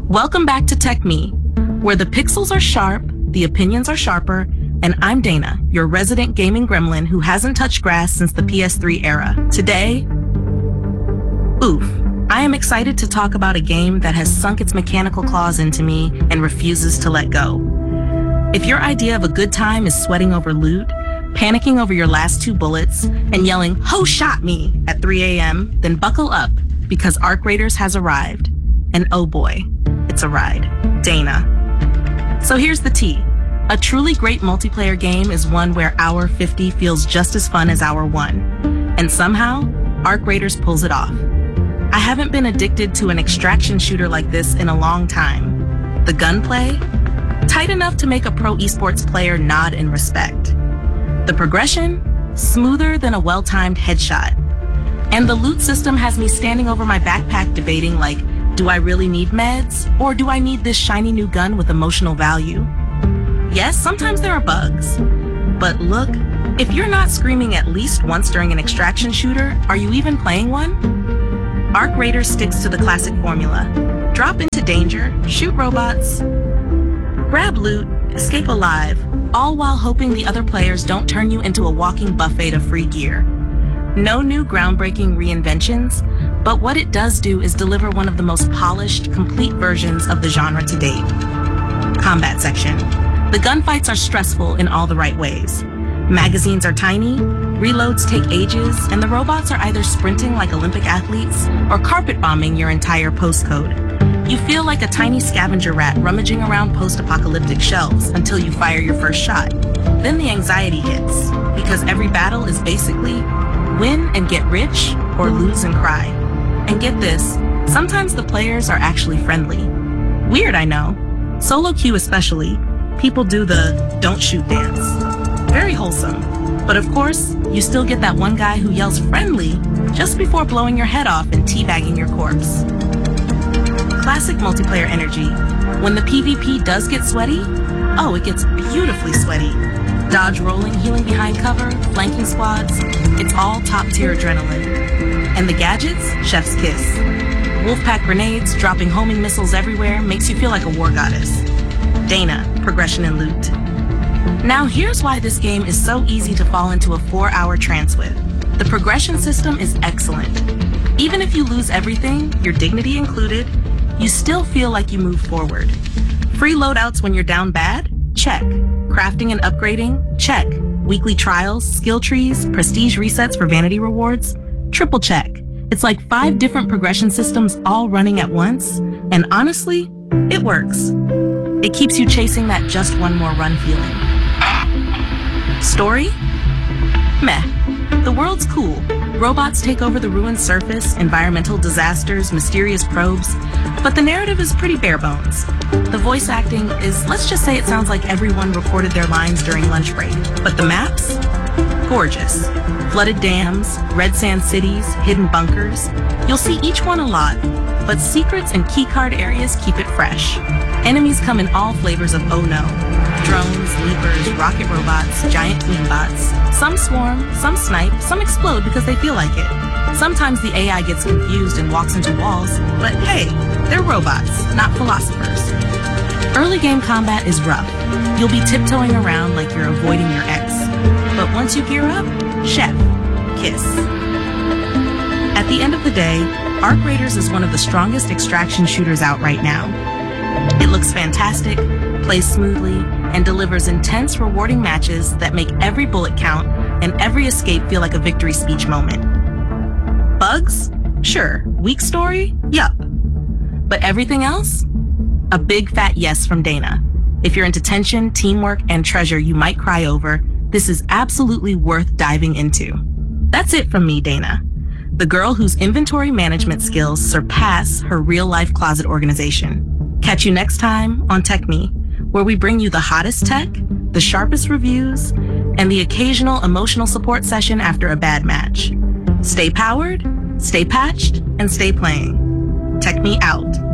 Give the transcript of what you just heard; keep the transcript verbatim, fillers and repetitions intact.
Welcome back to Tech Me, where the pixels are sharp, the opinions are sharper, and I'm Dana, your resident gaming gremlin who hasn't touched grass since the P S three era. Today, oof, I am excited to talk about a game that has sunk its mechanical claws into me and refuses to let go. If your idea of a good time is sweating over loot, panicking over your last two bullets, and yelling, "Ho shot me!" at three a.m., then buckle up, because Arc Raiders has arrived. And oh boy, it's a ride. Dana. So here's the tea. A truly great multiplayer game is one where Hour fifty feels just as fun as Hour one. And somehow, Arc Raiders pulls it off. I haven't been addicted to an extraction shooter like this in a long time. The gunplay? Tight enough to make a pro esports player nod in respect. The progression? Smoother than a well-timed headshot. And the loot system has me standing over my backpack debating like, do I really need meds? Or do I need this shiny new gun with emotional value? Yes, sometimes there are bugs. But look, if you're not screaming at least once during an extraction shooter, are you even playing one? Arc Raiders sticks to the classic formula. Drop into danger, shoot robots, grab loot, escape alive, all while hoping the other players don't turn you into a walking buffet of free gear. No new groundbreaking reinventions, but what it does do is deliver one of the most polished, complete versions of the genre to date. Combat section. The gunfights are stressful in all the right ways. Magazines are tiny, reloads take ages, and the robots are either sprinting like Olympic athletes or carpet bombing your entire postcode. You feel like a tiny scavenger rat rummaging around post-apocalyptic shelves until you fire your first shot. Then the anxiety hits, because every battle is basically win and get rich, or lose and cry. And get this, sometimes the players are actually friendly. Weird, I know. Solo queue especially, people do the don't shoot dance. Very wholesome. But of course, you still get that one guy who yells friendly just before blowing your head off and teabagging your corpse. Classic multiplayer energy. When the PvP does get sweaty, oh, it gets beautifully sweaty. Dodge rolling, healing behind cover, flanking squads, it's all top-tier adrenaline. And the gadgets? Chef's kiss. Wolfpack grenades, dropping homing missiles everywhere, makes you feel like a war goddess. Dana, progression and loot. Now here's why this game is so easy to fall into a four-hour trance with. The progression system is excellent. Even if you lose everything, your dignity included, you still feel like you move forward. Free loadouts when you're down bad? Check. Crafting and upgrading? Check. Weekly trials, skill trees, prestige resets for vanity rewards? Triple check. It's like five different progression systems all running at once, and honestly, it works. It keeps you chasing that just one more run feeling. Story? Meh. The world's cool. Robots take over the ruined surface, environmental disasters, mysterious probes, but the narrative is pretty bare bones. The voice acting is, let's just say it sounds like everyone recorded their lines during lunch break. But the maps? Gorgeous. Flooded dams, red sand cities, hidden bunkers. You'll see each one a lot, but secrets and keycard areas keep it fresh. Enemies come in all flavors of oh no. Drones, leapers, rocket robots, giant queen bots. Some swarm, some snipe, some explode because they feel like it. Sometimes the A I gets confused and walks into walls, but hey, they're robots, not philosophers. Early game combat is rough. You'll be tiptoeing around like you're avoiding your ex. But once you gear up, chef, kiss. At the end of the day, Arc Raiders is one of the strongest extraction shooters out right now. It looks fantastic, plays smoothly, and delivers intense, rewarding matches that make every bullet count and every escape feel like a victory speech moment. Bugs? Sure. Weak story? Yup. But everything else? A big fat yes from Dana. If you're into tension, teamwork, and treasure you might cry over, this is absolutely worth diving into. That's it from me, Dana. The girl whose inventory management skills surpass her real-life closet organization. Catch you next time on Tech Me, where we bring you the hottest tech, the sharpest reviews, and the occasional emotional support session after a bad match. Stay powered, stay patched, and stay playing. Tech Me out.